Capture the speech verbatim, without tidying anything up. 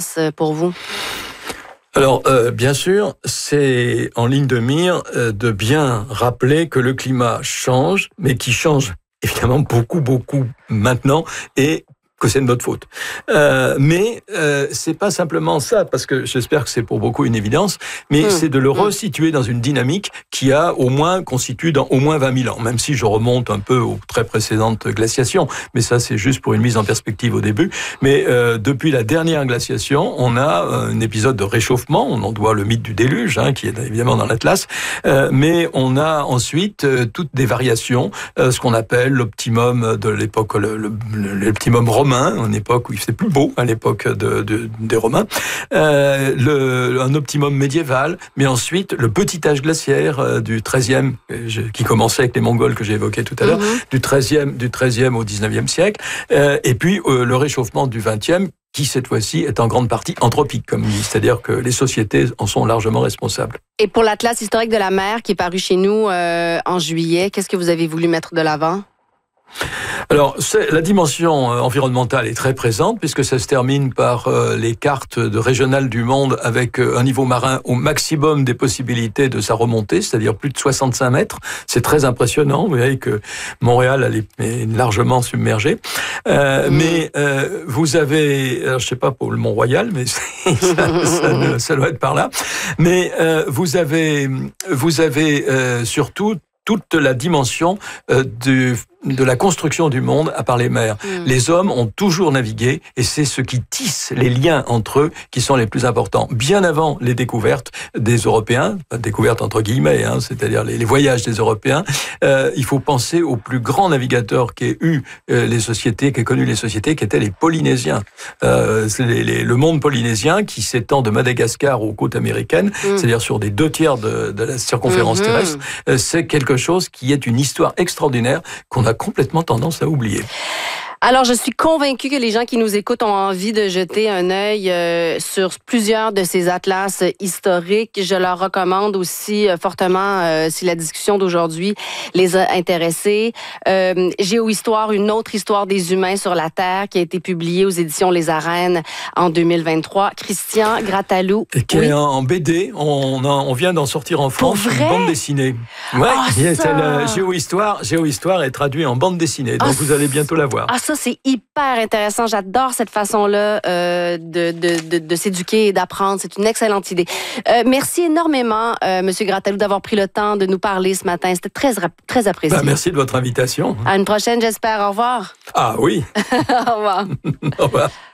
glace pour vous? Alors, euh, bien sûr, c'est en ligne de mire euh, de bien rappeler que le climat change, mais qui change évidemment beaucoup, beaucoup maintenant, et que c'est de notre faute. Euh, mais euh, c'est pas simplement ça, parce que j'espère que c'est pour beaucoup une évidence, mais mmh. c'est de le resituer dans une dynamique qui a au moins constitué dans au moins vingt mille ans, même si je remonte un peu aux très précédentes glaciations, mais ça c'est juste pour une mise en perspective au début. Mais euh, depuis la dernière glaciation, on a un épisode de réchauffement, on en doit le mythe du déluge, hein, qui est évidemment dans l'Atlas, euh, mais on a ensuite euh, toutes des variations, euh, ce qu'on appelle l'optimum de l'époque, le, le, l'optimum romain, en époque où il faisait plus beau, à l'époque de, de, des Romains, euh, le, un optimum médiéval, mais ensuite le petit âge glaciaire euh, du treizième, qui commençait avec les Mongols que j'ai évoqués tout à l'heure, mm-hmm. du treizième, du treizième au dix-neuvième siècle, euh, et puis euh, le réchauffement du vingtième, qui cette fois-ci est en grande partie anthropique, comme dit, c'est-à-dire que les sociétés en sont largement responsables. Et pour l'Atlas historique de la mer qui est paru chez nous euh, en juillet, qu'est-ce que vous avez voulu mettre de l'avant? Alors, c'est, la dimension environnementale est très présente puisque ça se termine par euh, les cartes de régionales du monde avec euh, un niveau marin au maximum des possibilités de sa remontée, c'est-à-dire plus de soixante-cinq mètres. C'est très impressionnant. Vous voyez que Montréal elle est largement submergée. Euh, mmh. Mais euh, vous avez, alors, je sais pas pour le Mont-Royal, mais ça, ça, ça doit être par là. Mais euh, vous avez, vous avez euh, surtout toute la dimension euh, du de la construction du monde à part les mers. Mmh. Les hommes ont toujours navigué et c'est ce qui tisse les liens entre eux qui sont les plus importants. Bien avant les découvertes des Européens, découvertes entre guillemets, hein, c'est-à-dire les, les voyages des Européens, euh, il faut penser aux plus grands navigateurs qu'aient eu euh, les sociétés, qu'aient connu les sociétés, qui étaient les Polynésiens. Euh, c'est les, les, le monde polynésien qui s'étend de Madagascar aux côtes américaines, mmh. c'est-à-dire sur des deux tiers de, de la circonférence mmh. terrestre, euh, c'est quelque chose qui est une histoire extraordinaire qu'on a complètement tendance à oublier. Alors, je suis convaincue que les gens qui nous écoutent ont envie de jeter un œil euh, sur plusieurs de ces atlas historiques. Je leur recommande aussi euh, fortement, euh, si la discussion d'aujourd'hui les a intéressés, euh, Géohistoire, une autre histoire des humains sur la Terre, qui a été publiée aux éditions Les Arènes en deux mille vingt-trois. Christian Grattalou. Et qui oui. est en B D. On, on vient d'en sortir en France, une bande dessinée. Ouais, oh, ça... le Géohistoire, Géohistoire est traduit en bande dessinée, donc oh, vous allez bientôt la voir. Ah, ça, c'est hyper intéressant. J'adore cette façon-là euh, de, de, de, de s'éduquer et d'apprendre. C'est une excellente idée. Euh, merci énormément, euh, M. Grattalou, d'avoir pris le temps de nous parler ce matin. C'était très, très apprécié. Ben, merci de votre invitation. À une prochaine, j'espère. Au revoir. Ah oui. Au revoir. Au revoir.